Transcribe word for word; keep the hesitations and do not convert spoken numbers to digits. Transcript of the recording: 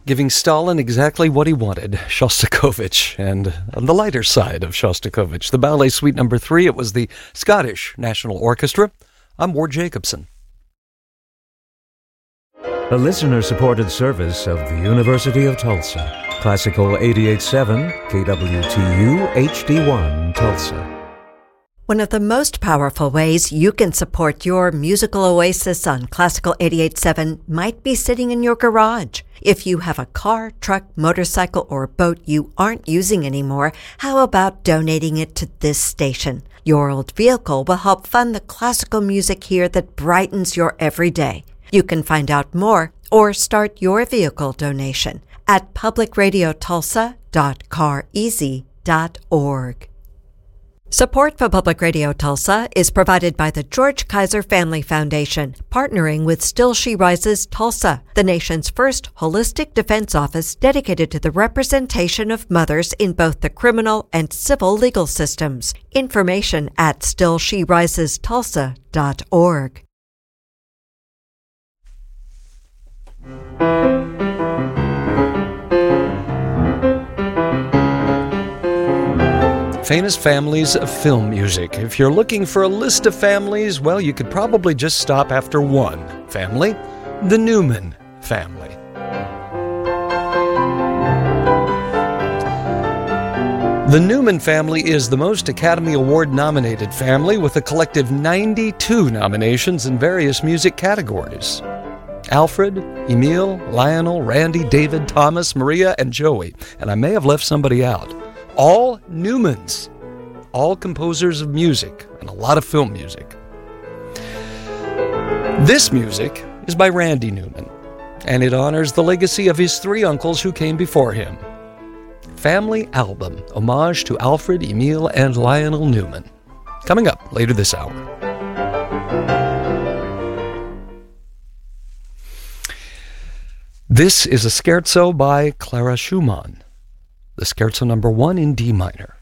giving Stalin exactly what he wanted, Shostakovich. And on the lighter side of Shostakovich, the Ballet Suite number three, it was the Scottish National Orchestra. I'm Ward Jacobson. A listener-supported service of the University of Tulsa. Classical eighty-eight point seven, K W T U, H D one, Tulsa. One of the most powerful ways you can support your musical oasis on Classical eighty-eight point seven might be sitting in your garage. If you have a car, truck, motorcycle, or boat you aren't using anymore, how about donating it to this station? Your old vehicle will help fund the classical music here that brightens your everyday. You can find out more or start your vehicle donation at public radio tulsa dot car easy dot org. Support for Public Radio Tulsa is provided by the George Kaiser Family Foundation, partnering with Still She Rises Tulsa, the nation's first holistic defense office dedicated to the representation of mothers in both the criminal and civil legal systems. Information at still she rises tulsa dot org. Famous families of film music. If you're looking for a list of families, well, you could probably just stop after one family, the Newman family. The Newman family is the most Academy Award-nominated family with a collective ninety-two nominations in various music categories. Alfred, Emil, Lionel, Randy, David, Thomas, Maria, and Joey. And I may have left somebody out. All Newmans, all composers of music, and a lot of film music. This music is by Randy Newman, and it honors the legacy of his three uncles who came before him. Family Album, homage to Alfred, Emil, and Lionel Newman. Coming up later this hour. This is a scherzo by Clara Schumann. The scherzo number one in D minor.